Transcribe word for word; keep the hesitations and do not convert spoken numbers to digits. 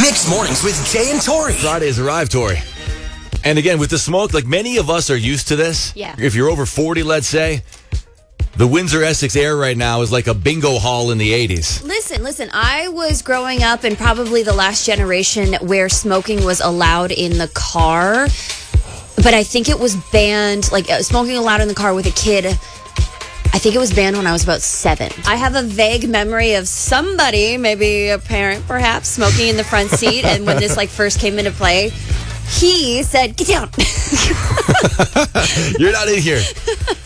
Mixed Mornings with Jay and Tori. Friday's arrived, Tori. And again, with the smoke, like many of us are used to this. Yeah. If you're over forty, let's say, the Windsor-Essex air right now is like a bingo hall in the eighties. Listen, listen, I was growing up in probably the last generation where smoking was allowed in the car. But I think it was banned, like uh, smoking allowed in the car with a kid. I think it was banned when I was about seven. I have a vague memory of somebody, maybe a parent perhaps, smoking in the front seat. And when this like first came into play, he said, "Get down." You're not in here.